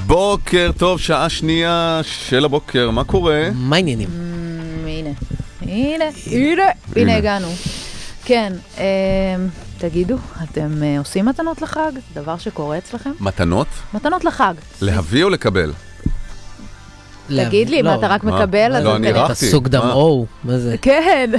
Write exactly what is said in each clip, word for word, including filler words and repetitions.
בוקר טוב, שעה שנייה של הבוקר, מה קורה? מה העניינים? הנה, הנה, הנה, הנה הגענו. כן, תגידו, אתם עושים מתנות לחג? דבר שקורה אצלכם? מתנות? מתנות לחג. להביא או לקבל? תגיד לי, מה אתה רק מקבל? לא, אני ערכתי. אתה סוג דם או, מה זה? כן.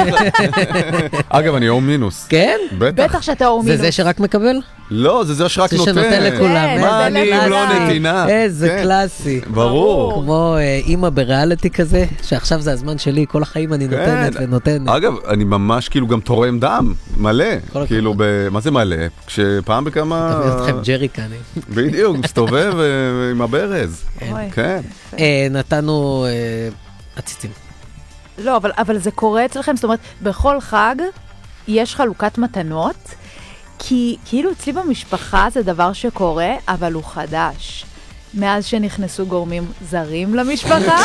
אגב, אני או מינוס. כן? בטח שאתה או מינוס. זה זה שרק מקבל? לא, זה זה שרק נותן. זה שנותן לכולם. מה אני אם לא נתינה? איזה קלאסי. ברור. כמו אימא בריאליטי כזה, שעכשיו זה הזמן שלי, כל החיים אני נותנת ונותנת. אגב, אני ממש כאילו גם תורם דם, מלא. כאילו, מה זה מלא? כשפעם בכמה... תביא אתכם ג'ריקנים. בדיוק, מסתובב עם הברז. כן. נתנו עציצים. לא, אבל זה קורה אצלכם, זאת אומרת, בכל חג יש חלוקת מתנות, כי כאילו אצלי במשפחה זה דבר שקורה, אבל הוא חדש. מאז שנכנסו גורמים זרים למשפחה,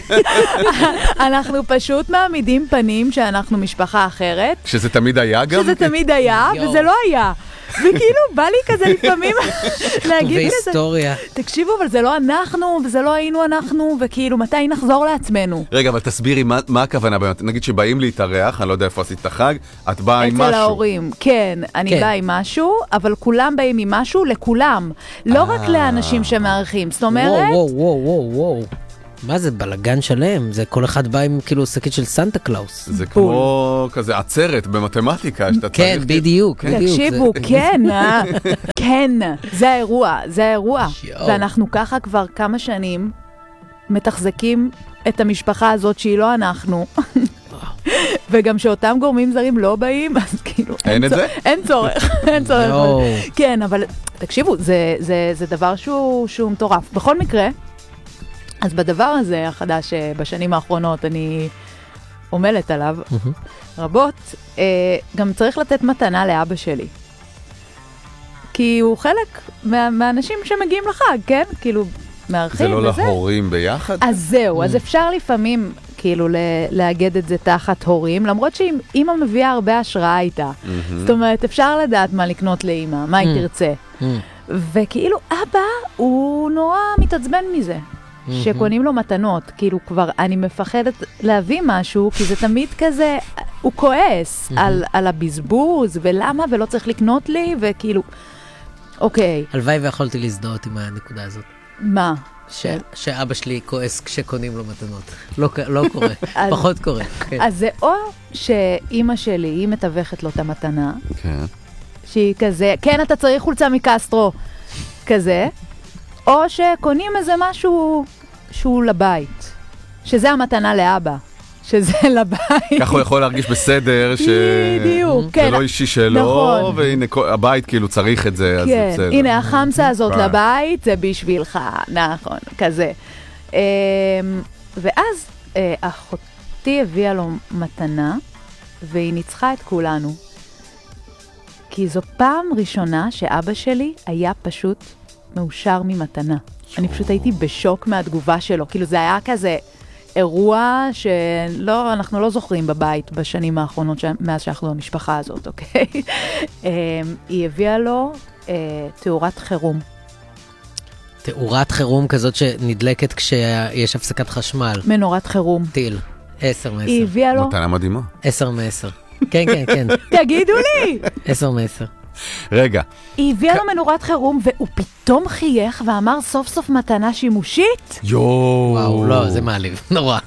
אנחנו פשוט מעמידים פנים שאנחנו משפחה אחרת. שזה תמיד היה גם? שזה תמיד היה, וזה לא היה. וכאילו בא לי כזה לפעמים להגיד כזה, בהיסטוריה. תקשיבו, אבל זה לא אנחנו, וזה לא היינו אנחנו, וכאילו מתי נחזור לעצמנו. רגע, אבל תסבירי, מה, מה הכוונה באמת? נגיד שבאים להתארח, אני לא יודע איפה עשית את החג, את באה עם משהו. אצל ההורים, כן, אני כן. באה עם משהו, אבל כולם באים עם משהו לכולם, לא רק לאנשים שמארחים, זאת אומרת... וואו, וואו, וואו, וואו. מה זה, בלגן שלם? זה כל אחד בא עם כאילו שקית של סנטה קלאוס. זה כמו כזה עצרת במתמטיקה, שאתה כן, צריך... בדיוק, בדיוק. תקשיבו, כן, כן, זה האירוע, זה האירוע. יואו. ואנחנו ככה כבר כמה שנים מתחזקים את המשפחה הזאת שהיא לא אנחנו. וגם שאותם גורמים זרים לא באים, אז כאילו... אין את זה? אין צורך, אין צורך. יואו. כן, אבל תקשיבו, זה- זה זה דבר שהוא שהוא מטורף. בכל מקרה, אז בדבר הזה החדש בשנים האחרונות אני עומלת עליו רבות, אה, גם צריך לתת מתנה לאבא שלי. כי הוא חלק מה, מהאנשים שמגיעים לחג, כן? כאילו, מארחים זה לא וזה. להורים ביחד? אז זהו, אז אפשר לפעמים כאילו ל- לאגד את זה תחת הורים, למרות שאמא מביאה הרבה השראה איתה. זאת אומרת, אפשר לדעת מה לקנות לאמא, מה היא תרצה. וכאילו אבא הוא נורא מתעצבן מזה. שקונים לו מתנות, כאילו כבר אני מפחדת להביא משהו, כי זה תמיד כזה, הוא כועס על, על הבזבוז, ולמה, ולא צריך לקנות לי, וכאילו, אוקיי. הלוואי ויכולתי להזדהות עם הנקודה הזאת. מה? ש- שאבא שלי כועס כשקונים לו מתנות. לא, לא קורה, פחות קורה. כן. אז זה או שאימא שלי, היא מתווכת לו את המתנה, כן. שהיא כזה, כן, אתה צריך חולצה מקסטרו, כזה, או שקונים איזה משהו שהוא לבית, שזה המתנה לאבא, שזה לבית. ככה הוא יכול להרגיש בסדר, בדיוק, שזה כן. לא אישי שלו, נכון. והנה כל- הבית כאילו צריך את זה, אז זה כן, בסדר. הנה החמסה הזאת כן. לבית, זה בשבילך, נכון, כזה. אמ, ואז אה, אחותי הביאה לו מתנה, והיא ניצחה את כולנו. כי זו פעם ראשונה שאבא שלי היה פשוט מאושר ממתנה. אני פשוט הייתי בשוק מהתגובה שלו. כאילו זה היה כזה אירוע שלא, אנחנו לא זוכרים בבית בשנים האחרונות ש... מאז שאנחנו במשפחה הזאת, אוקיי? אמ, היא הביאה לו אה, תאורת חירום. תאורת חירום כזאת שנדלקת כשיש הפסקת חשמל. מנורת חירום. טיל. עשר מעשר. היא הביאה לו... מתנה מדהימה. עשר מעשר. כן, כן, כן. תגידו לי! עשר מעשר. רגע, היא הביאה לו מנורת חירום, והוא פתאום חייך ואמר סוף סוף מתנה שימושית. יואו. וואו, לא, זה מעליב. נורא.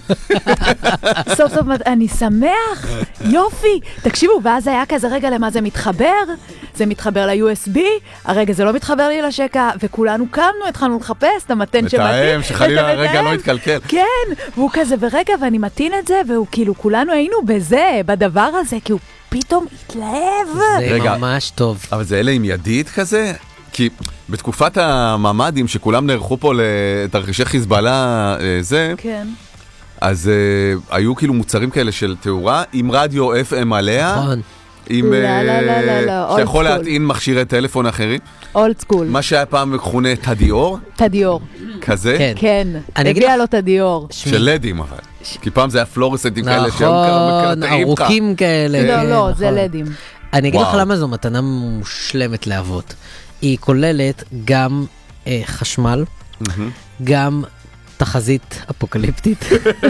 סוף סוף, מת- אני שמח, יופי. תקשיבו, ואז היה כזה, רגע, למה זה מתחבר? זה מתחבר ל-יו אס בי, הרגע זה לא מתחבר לי לשקע, וכולנו קמנו, התחלנו לחפש את המתן שמתאים. מתאם, שחלילה את רגע המתאם. לא יתקלקל. כן, והוא כזה, ורגע, ואני מתאים את זה, והוא כאילו, כולנו היינו בזה, בדבר הזה, כי הוא פתאום התלהב. זה רגע. ממש טוב. אבל זה אלה עם ידית כזה? כי בתקופת הממ"דים, שכולם נערכו פה לתרחישי חיזבאללה, אה, זה, כן. אז אה, היו כאילו מוצרים כאלה של תאורה, עם רדיו אף אם עליה, נכון. עם... לא, אה, לא, לא, לא, לא, שאתה יכול old school. להטעין מכשירי טלפון אחרים. אולד סקול. מה שהיה פעם מכונה תדיור, תדיור. כזה, כן. כן. אני אגיד הביאה לך- לו תדיור. שמי. של לדים אבל. כי פעם זה היה פלורסנטים כאלה שהם נכון, מקרטעים לך. ארוכים כאלה. לא, כן, לא, זה נכון. לדים. אני אגיד לך וואו. למה זו מתנה מושלמת לאבות. היא כוללת גם אה, חשמל, גם תחזית אפוקליפטית,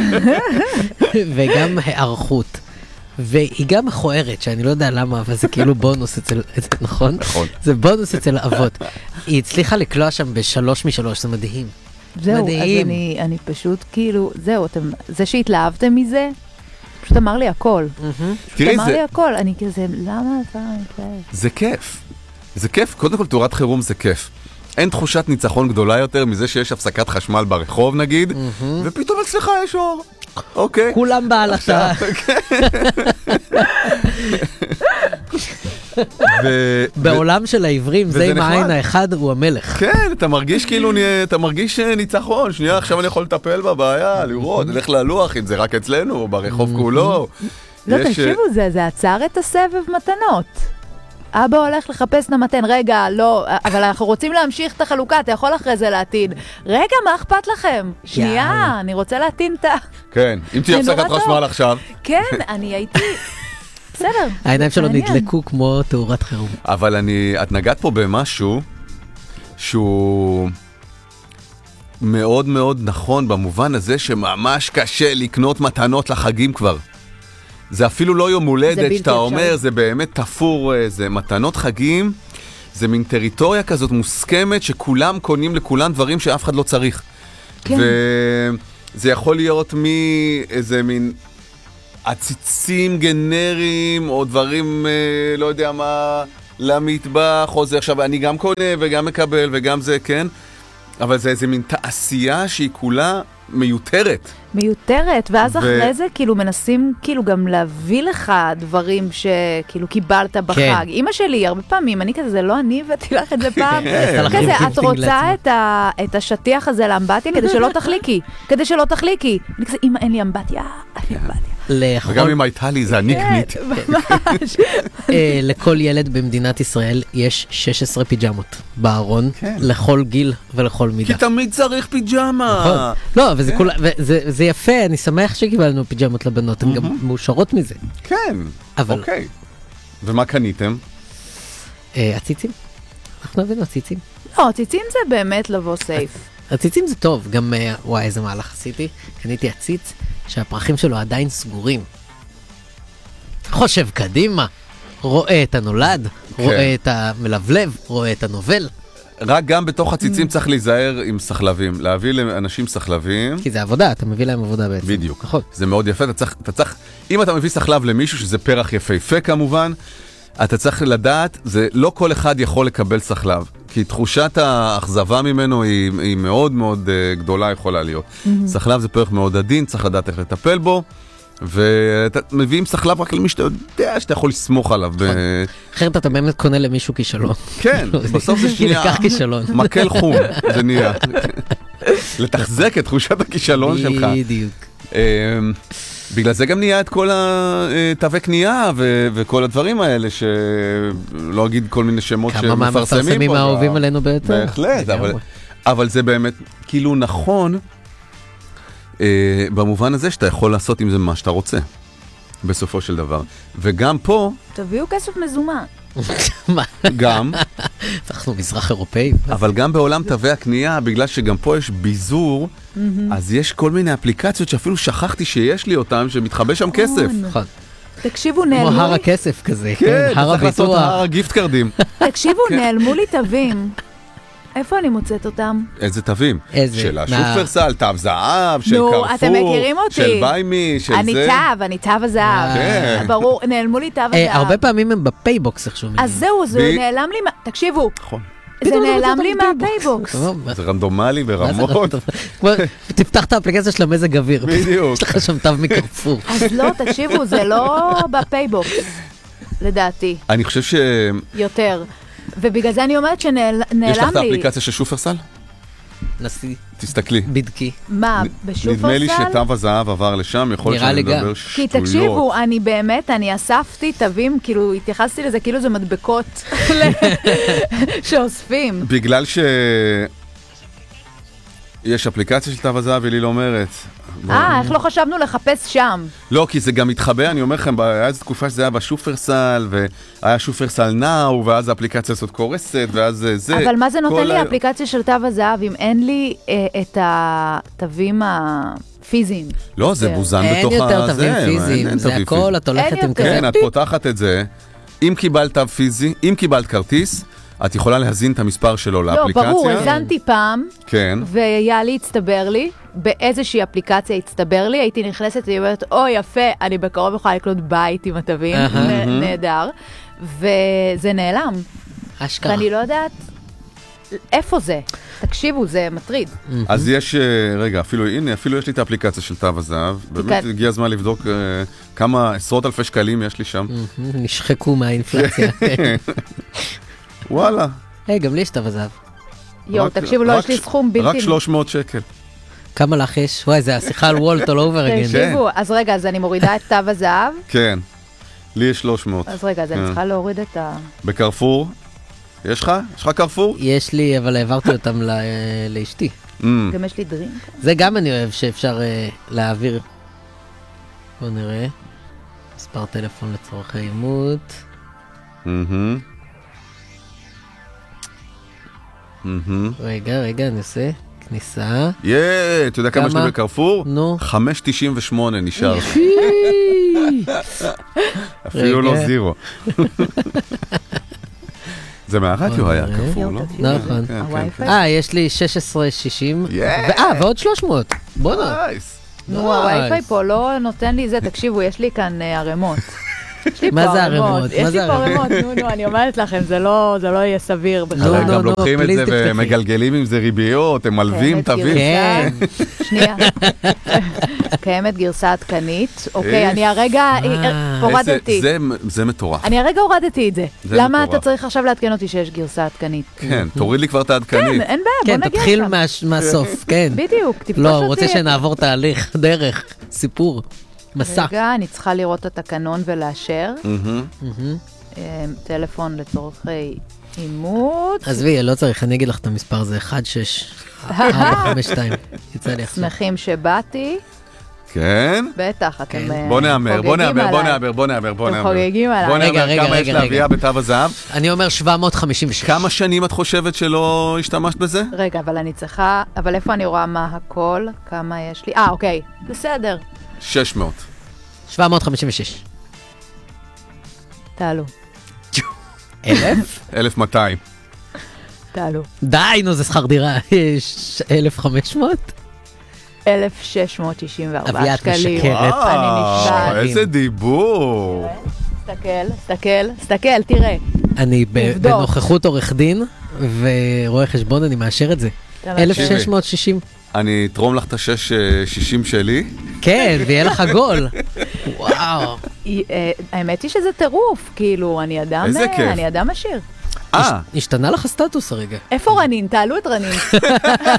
וגם הערכות. והיא גם מכוערת, שאני לא יודע למה, אבל זה כאילו בונוס אצל, נכון? נכון. זה בונוס אצל האבות. היא הצליחה לקלוע שם בשלוש משלוש, זה מדהים. זהו, מדהים. אז אני, אני פשוט כאילו, זהו, אתם, זה שהתלהבתם מזה, פשוט אמר לי הכל. פשוט תראי, אמר זה- לי הכל, אני כזה, למה אתה מתלהב? זה כיף. זה כיף. קודם כל, תאורת חירום זה כיף. אין תחושת ניצחון גדולה יותר מזה שיש הפסקת חשמל ברחוב נגיד, ופתאום אצלך יש אור. אוקיי. כולם בעלתה. ו- בעולם של העברים, זה וזה עם נחמד. העין האחד הוא המלך. כן, אתה מרגיש כאילו, נה- אתה מרגיש אה, ניצחון, שנייה, עכשיו אני יכול לטפל בבעיה, לראות, נלך ללוח, אם זה רק אצלנו, או ברחוב כולו. לא, יש, אה, תקשיבו, זה, זה עצר את הסבב מתנות. אבא הולך לחפש את המתן, רגע, לא, אבל אנחנו רוצים להמשיך את החלוקה, אתה יכול אחרי זה להטעין. רגע, מה אכפת לכם? שנייה, יאללה. אני רוצה להטעין את ה... כן, אם תהיה זה נורא הפסקת טוב. חשמל עכשיו. כן, אני הייתי... בסדר. העיניים שלו מעניין. נדלקו כמו תאורת חירום. אבל אני, את נגעת פה במשהו שהוא מאוד מאוד נכון במובן הזה שממש קשה לקנות מתנות לחגים כבר. זה אפילו לא יום הולדת בלתי שאתה אפשרי. אומר, זה באמת תפור, אה, זה מתנות חגים, זה מין טריטוריה כזאת מוסכמת שכולם קונים לכולם דברים שאף אחד לא צריך. כן. וזה יכול להיות מאיזה מין עציצים גנריים או דברים, אה, לא יודע מה, למטבח או זה. עכשיו, אני גם קונה וגם מקבל וגם זה, כן? אבל זה איזה מין תעשייה שהיא כולה מיותרת. מיותרת, ואז ו- אחרי זה כאילו מנסים כאילו גם להביא לך דברים שכאילו קיבלת בחג. אמא שלי, הרבה פעמים, אני כזה, זה לא אני הבאתי לך את זה פעם. כן. כזה, את גיפטינג רוצה לעצמה. את ה- את השטיח הזה לאמבטיה כדי שלא תחליקי, כדי שלא תחליקי. אני כזה, אמא, אין לי אמבטיה, אין לי אמבטיה. לאכול- וגם אם הייתה לי זה אני קניתי. כן, ממש. אה, לכל ילד במדינת ישראל יש שש עשרה פיג'מות בארון, כן. לכל גיל ולכל כי מידה. תמיד צריך נכון. פיג'מה. לא, אבל זה כולה- וזה- זה יפה, אני שמח שקיבלנו פיג'מות לבנות, הן גם מאושרות מזה. כן, אבל- אוקיי. ומה קניתם? אה, הציצים? אנחנו הבאנו הציצים. לא, ציצים זה באמת לבוא סייף. הציצים זה טוב, גם, אה, וואי, איזה מהלך עשיתי. קניתי הציץ שהפרחים שלו עדיין סגורים. חושב קדימה, רואה את הנולד, רואה את המלבלב, רואה את הנובל, רק גם בתוך הציצים צריך להיזהר עם סחלבים. להביא לאנשים סחלבים. כי זה עבודה, אתה מביא להם עבודה בעצם. בדיוק. נכון. זה מאוד יפה, אתה צריך, אתה צריך, אם אתה מביא סחלב למישהו שזה פרח יפהפה כמובן, אתה צריך לדעת, זה לא כל אחד יכול לקבל סחלב, כי תחושת האכזבה ממנו היא, היא מאוד מאוד uh, גדולה יכולה להיות. סחלב זה פרח מאוד עדין, צריך לדעת איך לטפל בו, ואתה מביאים סחלב רק למי שאתה יודע שאתה יכול לסמוך עליו. ב... אחרת אתה באמת קונה למישהו כישלון. כן, בסוף זה כי שנייה, לקח כישלון. מקל חום, זה נהיה. לתחזק את תחושת הכישלון שלך. בדיוק. אמ, בגלל זה גם נהיה את כל התווי קנייה ו- וכל הדברים האלה, שלא אגיד כל מיני שמות כמה שמפרסמים פה. מהמפרסמים האהובים עלינו ביותר. בהחלט, אבל, לגמרי. אבל זה באמת כאילו נכון, אה, במובן הזה שאתה יכול לעשות עם זה מה שאתה רוצה, בסופו של דבר. וגם פה, תביאו כסף מזומן. מה? גם, אנחנו מזרח אירופאים. אבל גם בעולם תווי הקנייה, בגלל שגם פה יש ביזור, אז יש כל מיני אפליקציות שאפילו שכחתי שיש לי אותם, שמתחבא שם כסף. נכון. תקשיבו, כמו נעלמו הר לי, הכסף כזה, כן, כן, אתה הר צריך לעשות הביטוח. הר הגיפט קרדים. תקשיבו, נעלמו לי תווים. איפה אני מוצאת אותם? איזה תווים? איזה? של מה? השופרסל, תו זהב, של נו, קרפור, אתם מכירים אותי. של ביימי, של אני זה. תו, אני תו הזהב. כן. ברור, נעלמו לי תו אה, הזהב. הרבה פעמים הם בפייבוקס איכשהו. אז זהו, זה ב- נעלם לי, מה- תקשיבו, נכון. זה פתאום נעלם זה לי מצא אותם מהפייבוקס. בפייבוקס. זה רנדומלי מה זה ברמות. רנדום? כמו- תפתח את האפליקציה של המזג אוויר. בדיוק. יש לך שם תו מקרפור. אז לא, תקשיבו, זה לא בפייבוקס, לדעתי, אני חושב שיש יותר. ובגלל זה אני אומרת שנעלם לך את לי. האפליקציה של שופרסל? נסי תסתכלי. בדקי. מה, נדמה לי בשופרסל? שתו הזהב עבר לשם, יכול להיות נראה שאני לי גם. מדבר כי שטויות. תקשיבו, אני באמת, אני אספתי תווים, כאילו התייחסתי לזה כאילו זה מדבקות שאוספים. בגלל ש... יש אפליקציה של תו הזהב, ולי לא אומרת, אה, איך לא חשבנו לחפש שם? לא, כי זה גם מתחבא, אני אומר לכם, היה איזו תקופה שזה היה בשופרסל, והיה שופרסל נאו, ואז האפליקציה הזאת קורסת, ואז זה... אבל מה זה נותן לי ה- האפליקציה של תו הזהב, אם אין לי אה, את התווים הפיזיים? לא, זה בוזן אין בתוך יותר הזה, תווים אין- פיזיים, אין זה תווים הכל, פיזיים. את הולכת אין עם יותר. כזה כן, את פיפ. פותחת את זה, אם קיבלת תו פיזי, אם קיבלת כרטיס, את יכולה להזין את המספר שלו לא, לאפליקציה. ברור, הזנתי פעם, כן. והיה לי, הצטבר לי, באיזושהי אפליקציה הצטבר לי, הייתי נכנסת, היא אומרת, או יפה, אני בקרוב יכולה לקנות בית עם התווים, אהה. נ- נהדר, וזה נעלם, אשכרה. ואני לא יודעת איפה זה. תקשיבו, זה מטריד. אז יש, אה, רגע, אפילו, הנה, אפילו יש לי את האפליקציה של תו הזהב. באמת הגיע הזמן לבדוק אה, כמה עשרות אלפי שקלים יש לי שם. מהמם, נשחקו מהאינפלציה. וואלה. היי, גם לי יש תו הזהב. יואו, רק- תקשיבו, לא, רק יש לי ש- סכום בלתי... רק שלוש מאות שקל. כמה לך יש? וואי, זה השיחה על וולט all over again. תקשיבו, אז רגע, אז אני מורידה את תו הזהב, כן. לי יש שלוש מאות. אז רגע, אז אני כן. צריכה להוריד את ה... בקרפור? יש לך? יש לך קרפור? יש לי, אבל העברתי אותם ל- לאשתי. Mm. גם יש לי דרינק. זה גם אני אוהב שאפשר אה, להעביר. בוא נראה. מספר טלפון לצורכי אימות. מהמם. מהמם. רגע, רגע, אני עושה כניסה. יא, אתה יודע כמה יש כמה? לי בקרפור? נו. חמש תשעים ושמונה נשאר. אפילו לא רגע. זירו. זה מהרדיו בוא היה נראה. קרפור, לא? תקשיבו, נכון. כן, כן, הווי-פיי? אה, יש לי שש עשרה שישים. Yeah. ואה, ועוד שלוש מאות. בוא'נה. נייס. נו, נייס. הווי-פיי פה לא נותן לי זה, תקשיבו, יש לי כאן אה, ערימות. יש לי מה פה זה ערימות? יש מה לי זה פה ערימות? ערימות, נו, נו, אני אומרת לכם, זה לא זה לא יהיה סביר נו, אבל בכלל. הם נו, גם נו, לוקחים את פליז זה תפתחי. ומגלגלים עם זה ריביות, הם מלווים, קיימת תבין. כן. גרסה- שנייה. קיימת גרסה עדכנית. אוקיי, איך? אני הרגע אה, אה. הורדתי. איזה- זה- זה מטורף. אני הרגע הורדתי את זה. זה למה מטורף. אתה צריך עכשיו לעדכן אותי שיש גרסה עדכנית? כן, תוריד לי כבר את כן, העדכנית. אין בעיה, כן, בוא נגיע תתחיל שם. מהש- מהסוף, כן. בדיוק, תפגוש אותי. לא, הוא רוצה שנעבור תהליך, דרך, סיפור, מסע. רגע, אני צריכה לראות את התקנון ולאשר. מהמם. מהמם. אה, טלפון לצורכי אימות. עזבי, לא צריך, אני אגיד לך את המספר, זה אחת שש ארבע חמש שתיים. יצא לי עכשיו. שמחים שבאתי. כן. בטח, אתם כן. אה, בוא נאמר, בוא חוגגים נאמר, בוא עליי. נאמר, בוא נאמר, בוא אתם נאמר. חוגגים עליי. בוא רגע, נאמר רגע, כמה יש רגע, להביאה בתו הזהב. אני אומר שבע מאות חמישים ושש. כמה שנים את חושבת שלא השתמשת בזה? רגע, אבל אני צריכה, אבל איפה אני רואה מה הכל? כמה יש לי? אה, אוקיי, בסדר. שש מאות. שבע מאות חמישים ושש. תעלו, אלף? אלף מאתיים. תעלו. די, נו, זה שכר דירה. יש אלף וחמש מאות? אלף שש מאות תשעים וארבע אביה, את שקלים. משקרת. אני נשבעת. וואו, איזה דיבור. סתכל, סתכל, סתכל, תראה. אני ב- תבדוק. בנוכחות עורך דין ורואה חשבון, אני מאשר את זה. אתה מאשר. אלף שש מאות שישים. אני אתרום לך את ה-שש שישים שלי. כן, ויהיה לך גול. וואו. אה, האמת היא שזה טירוף, כאילו, אני אדם, איזה אה, כיף. אני אדם עשיר. אה, השתנה לך הסטטוס הרגע. איפה רנין? תעלו את רנין.